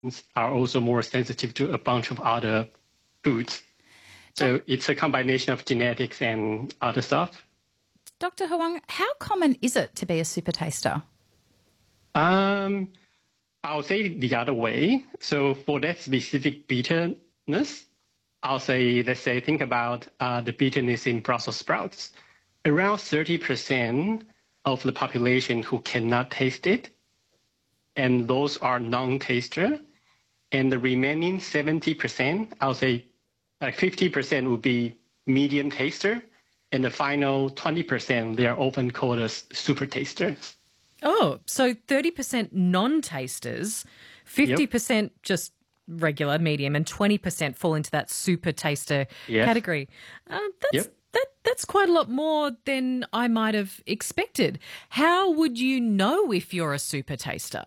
are also more sensitive to a bunch of other foods. So it's a combination of genetics and other stuff. Dr. Huang, how common is it to be a super taster? I'll say the other way. So for that specific bitterness, I'll say, let's say, think about the bitterness in Brussels sprouts. Around 30% of the population who cannot taste it, and those are non-taster. And the remaining 70%, I'll say like 50% would be medium taster. And the final 20%, they are often called as super tasters. Oh, so 30% non-tasters, 50% just regular, medium, and 20% fall into that super taster category. That's quite a lot more than I might have expected. How would you know if you're a super taster?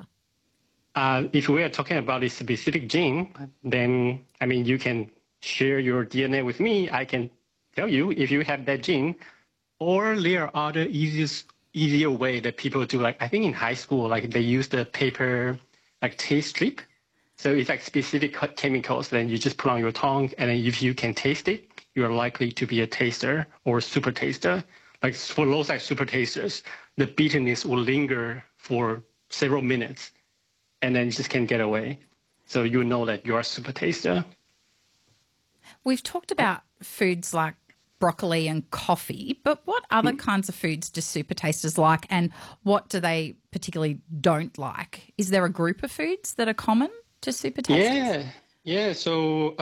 If we are talking about a specific gene, then, I mean, you can share your DNA with me. I can tell you if you have that gene. Or there are other easier way that people do. Like, I think in high school, like they use the paper, like taste strip. So it's like specific chemicals. Then you just put on your tongue, and then if you can taste it, you are likely to be a taster or super taster. Like for those like super tasters, the bitterness will linger for several minutes, and then you just can't get away. So you know that you are a super taster. We've talked about foods like broccoli and coffee, but what other kinds of foods do super tasters like, and what do they particularly don't like? Is there a group of foods that are common to super tasters? Yeah. So,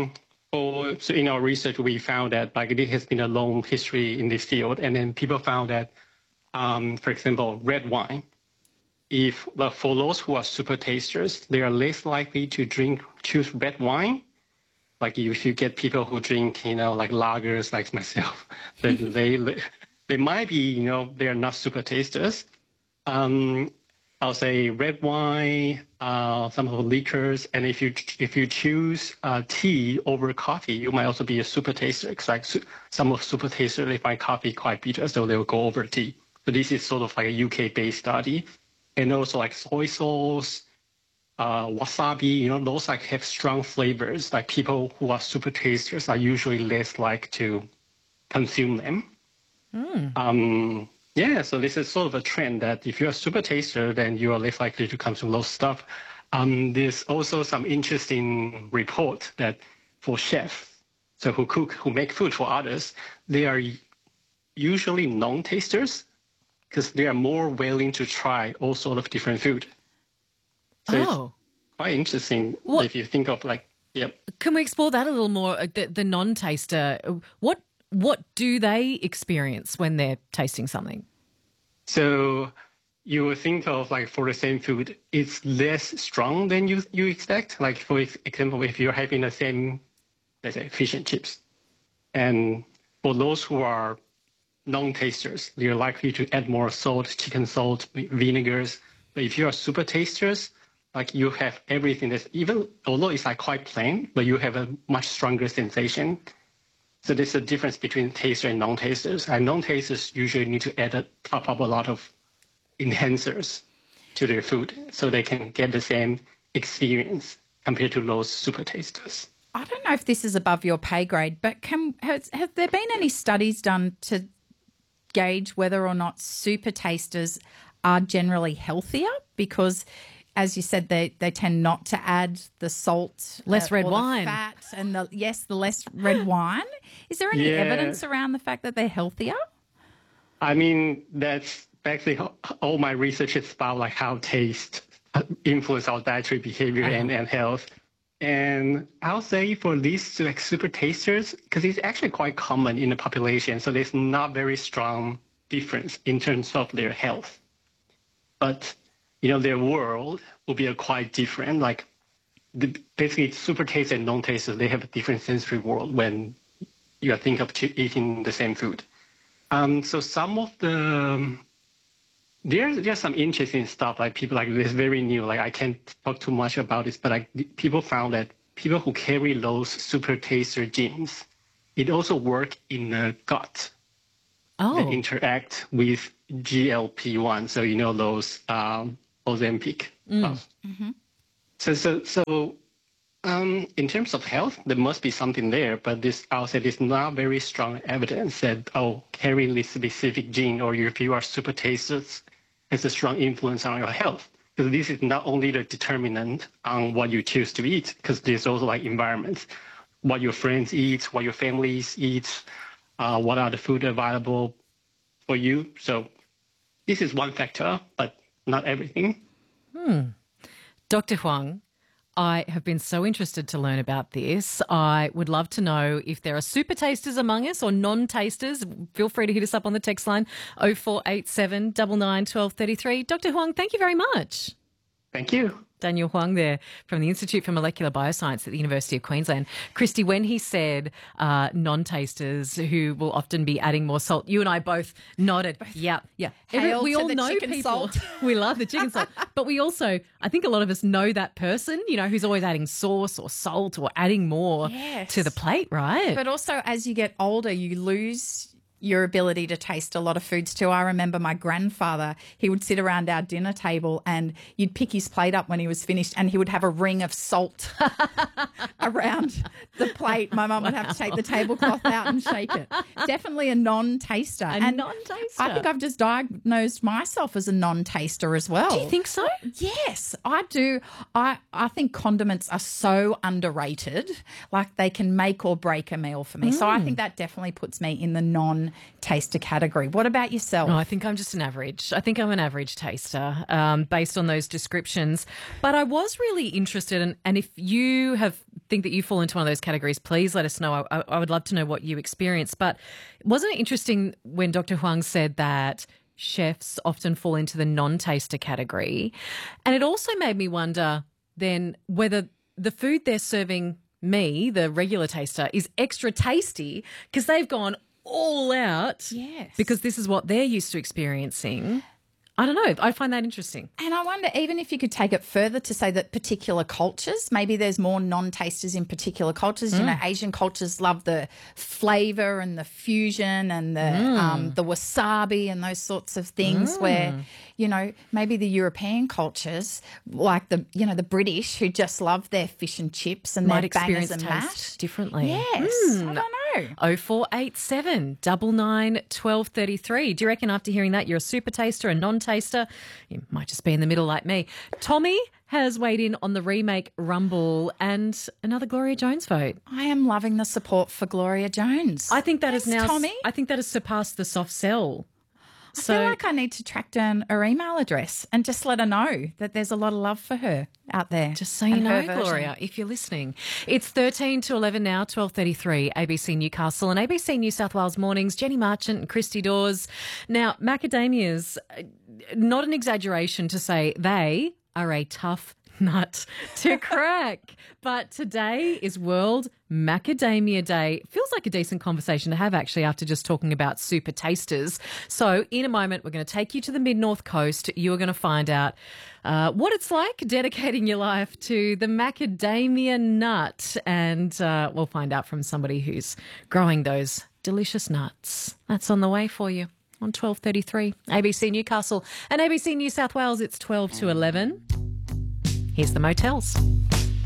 so in our research, we found that like there has been a long history in this field, and then people found that, for example, red wine. For those who are super tasters, they are less likely to choose red wine. Like if you get people who drink, like lagers, like myself, then they might be, they are not super tasters. I'll say red wine, some of the liquors, and if you choose tea over coffee, you might also be a super taster. Because like some of super tasters, they find coffee quite bitter, so they'll go over tea. So this is sort of like a UK-based study, and also like soy sauce. Wasabi, those like have strong flavors. Like people who are super tasters are usually less like to consume them. So this is sort of a trend that if you're a super taster, then you are less likely to consume those stuff. There's also some interesting report that for chefs, so who make food for others, they are usually non-tasters because they are more willing to try all sort of different food. So it's quite interesting if you think of Can we explore that a little more? The non-taster, what do they experience when they're tasting something? So you would think of like for the same food, it's less strong than you expect. Like for example, if you're having the same, let's say, fish and chips, and for those who are non-tasters, they're likely to add more salt, chicken salt, vinegars. But if you are super tasters, like you have everything that's although it's like quite plain, but you have a much stronger sensation. So there's a difference between taster and non-tasters. And non-tasters usually need to top up a lot of enhancers to their food so they can get the same experience compared to those super tasters. I don't know if this is above your pay grade, but have there been any studies done to gauge whether or not super tasters are generally healthier? Because as you said, they tend not to add the salt, less red wine, the fat, and the less red wine. Is there any evidence around the fact that they're healthier? I mean, that's basically all my research is about, like how taste influence our dietary behavior and health. And I'll say for these like super tasters, because it's actually quite common in the population, so there's not very strong difference in terms of their health. But their world will be quite different. Like basically super taster and non-taster, they have a different sensory world when you think of eating the same food. So some of there's some interesting stuff, like people like this very new, like I can't talk too much about this, but like people found that people who carry those super taster genes, it also work in the gut. That interact with GLP-1. So those Ozempic. In terms of health, there must be something there, but I'll say there's not very strong evidence that, carrying this specific gene or if you are super tasters has a strong influence on your health. Because this is not only the determinant on what you choose to eat, because there's also like environment, what your friends eat, what your families eat, what are the food available for you. So this is one factor, but not everything. Dr. Huang, I have been so interested to learn about this. I would love to know if there are super tasters among us or non-tasters. Feel free to hit us up on the text line 0487 99 12 33. Dr. Huang, thank you very much. Thank you. Daniel Huang there from the Institute for Molecular Bioscience at the University of Queensland. Christy, when he said non-tasters who will often be adding more salt, you and I both nodded. Yeah. We all know chicken people. Salt. We love the chicken salt. But we also, I think a lot of us know that person, who's always adding sauce or salt or adding more to the plate, right? But also as you get older, you lose your ability to taste a lot of foods too. I remember my grandfather, he would sit around our dinner table and you'd pick his plate up when he was finished and he would have a ring of salt around the plate. My mum would have to take the tablecloth out and shake it. Definitely a non-taster. Non-taster. I think I've just diagnosed myself as a non-taster as well. Do you think so? Yes, I do. I think condiments are so underrated. Like they can make or break a meal for me. So I think that definitely puts me in the non-taster category. What about yourself? No, I think I'm just an average. I think I'm an average taster based on those descriptions. But I was really interested, and if you think that you fall into one of those categories, please let us know. I would love to know what you experienced. But wasn't it interesting when Dr. Huang said that chefs often fall into the non-taster category? And it also made me wonder then whether the food they're serving me, the regular taster, is extra tasty because they've gone all out. Yes. Because this is what they're used to experiencing. I don't know. I find that interesting. And I wonder, even if you could take it further to say that particular cultures, maybe there's more non-tasters in particular cultures. You know, Asian cultures love the flavour and the fusion and the wasabi and those sorts of things where, maybe the European cultures, like the British who just love their fish and chips and might their bangers and experience mash. taste differently. Yes. I don't know. 0487 99 12 33. Do you reckon after hearing that you're a super taster, a non-taster? You might just be in the middle like me. Tommy has weighed in on the remake Rumble and another Gloria Jones vote. I am loving the support for Gloria Jones. I think that Thanks, is now. Tommy. I think that has surpassed the soft sell. I feel like I need to track down her email address and just let her know that there's a lot of love for her out there. Just so you know, Gloria, if you're listening. It's 13 to 11 now, 12:33, ABC Newcastle and ABC New South Wales Mornings. Jenny Marchant and Christy Dawes. Now, macadamias, not an exaggeration to say they are a tough nut to crack. But today is World Macadamia Day. Feels like a decent conversation to have, actually, after just talking about super tasters. So in a moment, we're going to take you to the mid-north coast. You are going to find out what it's like dedicating your life to the macadamia nut. And we'll find out from somebody who's growing those delicious nuts. That's on the way for you on 12:33. ABC Newcastle and ABC New South Wales, it's 12 to 11. Here's the Motels.